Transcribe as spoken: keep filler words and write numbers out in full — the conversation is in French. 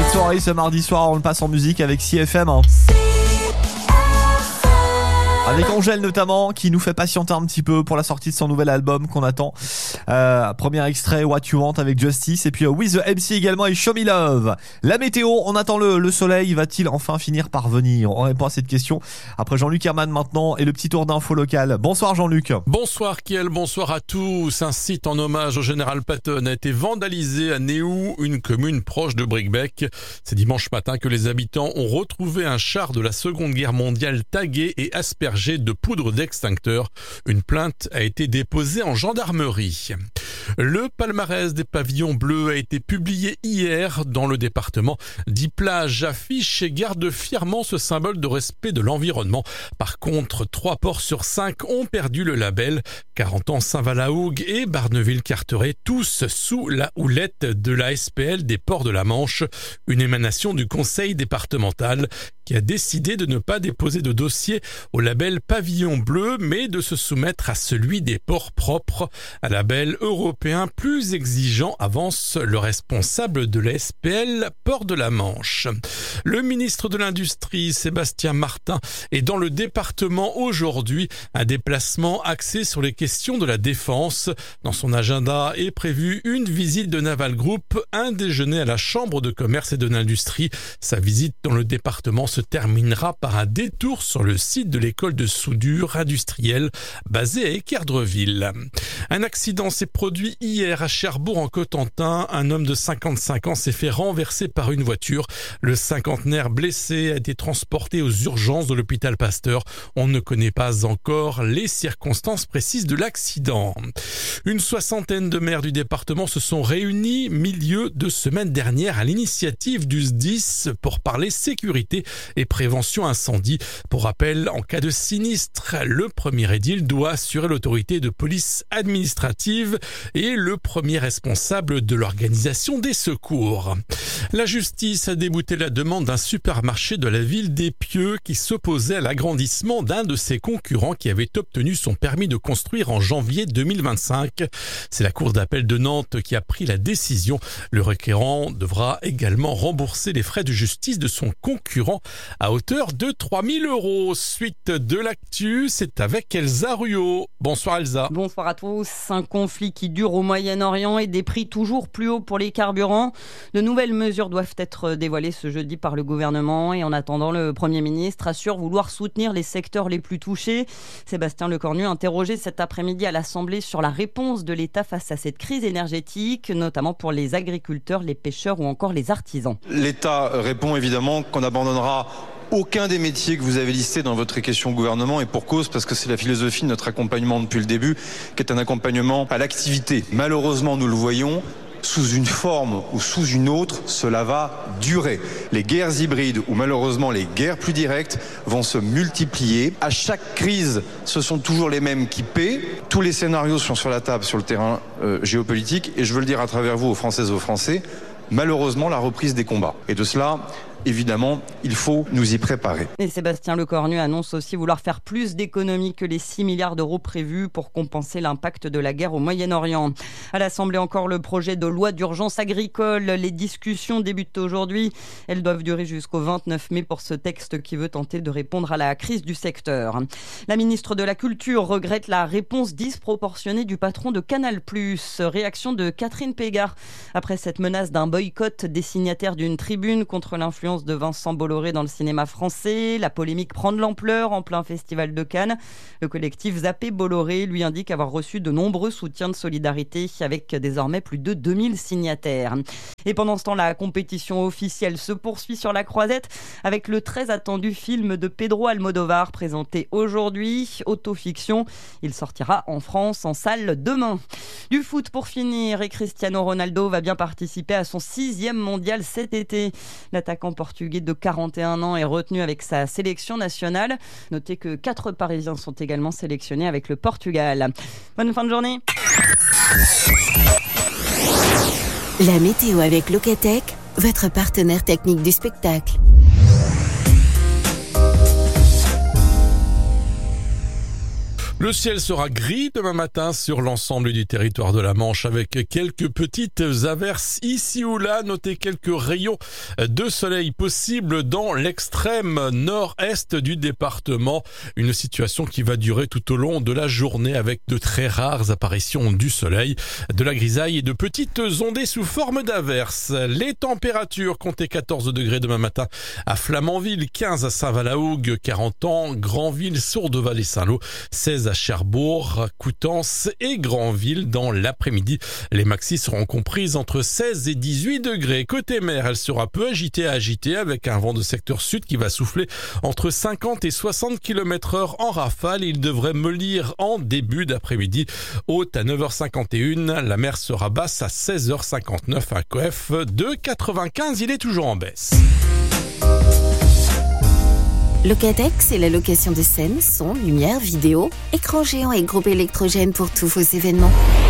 Factory ce mardi soir, on le passe en musique avec C F M. Hein. Avec Angèle notamment, qui nous fait patienter un petit peu pour la sortie de son nouvel album qu'on attend. Euh, premier extrait, What You Want avec Justice. Et puis euh, With the M C également et Show Me Love. La météo, on attend le, le soleil. Va-t-il enfin finir par venir? On répond à cette question après Jean-Luc Herman maintenant et le petit tour d'info local. Bonsoir Jean-Luc. Bonsoir Kiel, bonsoir à tous. Un site en hommage au général Patton a été vandalisé à Néou, une commune proche de Bricbec. C'est dimanche matin que les habitants ont retrouvé un char de la Seconde Guerre mondiale tagué et aspergé de poudre d'extincteur. Une plainte a été déposée en gendarmerie. Le palmarès des pavillons bleus a été publié hier dans le département. Dix plages affichent et gardent fièrement ce symbole de respect de l'environnement. Par contre, trois ports sur cinq ont perdu le label. Carentan, Saint-Valahougue et Barneville-Carteret, tous sous la houlette de la S P L des ports de la Manche, une émanation du conseil départemental qui a décidé de ne pas déposer de dossier au label pavillon bleu, mais de se soumettre à celui des ports propres, un label européen plus exigeant, avance le responsable de la S P L Port de la Manche. Le ministre de l'Industrie, Sébastien Martin, est dans le département aujourd'hui, un déplacement axé sur les questions de la défense. Dans son agenda est prévue une visite de Naval Group, un déjeuner à la Chambre de commerce et de l'Industrie. Sa visite dans le département se terminera par un détour sur le site de l'école de soudure industrielle basée à Équerdreville. Un accident s'est produit hier à Cherbourg en Cotentin. Un homme de cinquante-cinq ans s'est fait renverser par une voiture. Le cinquantenaire blessé a été transporté aux urgences de l'hôpital Pasteur. On ne connaît pas encore les circonstances précises de l'accident. Une soixantaine de maires du département se sont réunis milieu de semaine dernière à l'initiative du S D I S pour parler sécurité et prévention incendie. Pour rappel, en cas de sinistre, le premier édile doit assurer l'autorité de police administrative et le premier responsable de l'organisation des secours. La justice a débouté la demande d'un supermarché de la ville d'Épieux qui s'opposait à l'agrandissement d'un de ses concurrents qui avait obtenu son permis de construire en janvier deux mille vingt-cinq. C'est la cour d'appel de Nantes qui a pris la décision. Le requérant devra également rembourser les frais de justice de son concurrent à hauteur de trois mille euros. Suite de l'actu, c'est avec Elsa Ruot. Bonsoir Elsa. Bonsoir à tous. Un conflit qui dure au Moyen-Orient et des prix toujours plus hauts pour les carburants. De nouvelles mesures doivent être dévoilées ce jeudi par le gouvernement et en attendant, le Premier ministre assure vouloir soutenir les secteurs les plus touchés. Sébastien Lecornu interrogé cet après-midi à l'Assemblée sur la réponse de l'État face à cette crise énergétique, notamment pour les agriculteurs, les pêcheurs ou encore les artisans. L'État répond évidemment qu'on abandonnera aucun des métiers que vous avez listés dans votre question au gouvernement, et pour cause, parce que c'est la philosophie de notre accompagnement depuis le début, qui est un accompagnement à l'activité. Malheureusement, nous le voyons, sous une forme ou sous une autre, cela va durer. Les guerres hybrides ou malheureusement les guerres plus directes vont se multiplier. À chaque crise, ce sont toujours les mêmes qui paient. Tous les scénarios sont sur la table sur le terrain euh, géopolitique, et je veux le dire à travers vous, aux Françaises et aux Français, malheureusement la reprise des combats. Et de cela, évidemment, il faut nous y préparer. Et Sébastien Lecornu annonce aussi vouloir faire plus d'économies que les six milliards d'euros prévus pour compenser l'impact de la guerre au Moyen-Orient. À l'Assemblée encore, le projet de loi d'urgence agricole. Les discussions débutent aujourd'hui. Elles doivent durer jusqu'au vingt-neuf mai pour ce texte qui veut tenter de répondre à la crise du secteur. La ministre de la Culture regrette la réponse disproportionnée du patron de Canal plus. Réaction de Catherine Pégard après cette menace d'un boycott des signataires d'une tribune contre l'influence de Vincent Bolloré dans le cinéma français. La polémique prend de l'ampleur en plein festival de Cannes. Le collectif Zappé Bolloré lui indique avoir reçu de nombreux soutiens de solidarité avec désormais plus de deux mille signataires. Et pendant ce temps, la compétition officielle se poursuit sur la Croisette avec le très attendu film de Pedro Almodovar présenté aujourd'hui, Autofiction. Il sortira en France en salle demain. Du foot pour finir, et Cristiano Ronaldo va bien participer à son sixième mondial cet été. L'attaquant portugais de quarante et un ans est retenu avec sa sélection nationale. Notez que quatre Parisiens sont également sélectionnés avec le Portugal. Bonne fin de journée. La météo avec Locatech, votre partenaire technique du spectacle. Le ciel sera gris demain matin sur l'ensemble du territoire de la Manche avec quelques petites averses ici ou là. Notez quelques rayons de soleil possibles dans l'extrême nord-est du département. Une situation qui va durer tout au long de la journée avec de très rares apparitions du soleil, de la grisaille et de petites ondées sous forme d'averses. Les températures, comptez quatorze degrés demain matin à Flamanville, quinze à Saint-Valahougue, quarante ans, Granville, Sourdeval et Saint-Lô, seize à Cherbourg, Coutances et Granville dans l'après-midi. Les maxis seront comprises entre seize et dix-huit degrés. Côté mer, elle sera peu agitée à agitée avec un vent de secteur sud qui va souffler entre cinquante et soixante kilomètres heure en rafale. Il devrait mollir en début d'après-midi. Haute à neuf heures cinquante et un, la mer sera basse à seize heures cinquante-neuf. Un coef de quatre-vingt-quinze, il est toujours en baisse. Locatec, c'est la location de scènes, son, lumière, vidéo, écran géant et groupe électrogène pour tous vos événements.